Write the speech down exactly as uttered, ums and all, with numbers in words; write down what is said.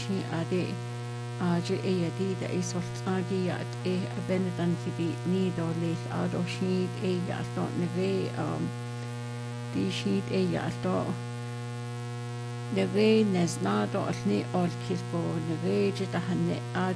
shi ade aje e yadi da e soltagi at e benedan kidi ni do le ado shi e ya to neve um di shi e ya to neve nesnado alni ol kisbo neve jita hanne